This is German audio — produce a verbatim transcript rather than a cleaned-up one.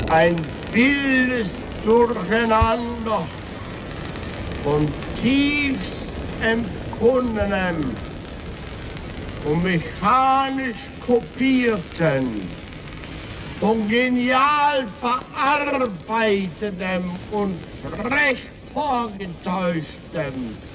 Ein wildes Durcheinander von tiefst empfundenem und mechanisch kopierten, von genial verarbeitetem und frech vorgetäuschtem